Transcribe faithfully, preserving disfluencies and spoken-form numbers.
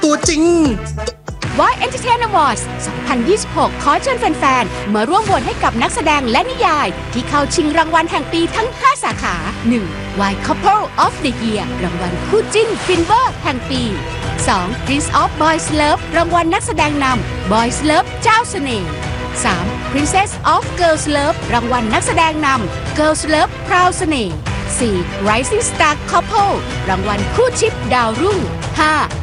ตัวจริงวาย Entertainment Awards สองพันยี่สิบหก ขอเชิญแฟนๆ มาร่วมโหวตให้กับนักแสดงและนิยายที่เข้าชิงรางวัลแห่งปีทั้ง ห้า สาขา หนึ่ง วาย Couple of the Year รางวัลคู่จิ้นฟินเวอร์แห่งปี สอง Prince of Boys Love รางวัลนักแสดงนำ Boys Love เจ้าเสน่ห์ สาม Princess of Girls Love รางวัลนักแสดงนำ Girls Love พราวเสน่ห์ สี่ Rising Star Couple รางวัลคู่ชิปดาวรุ่ง ห้า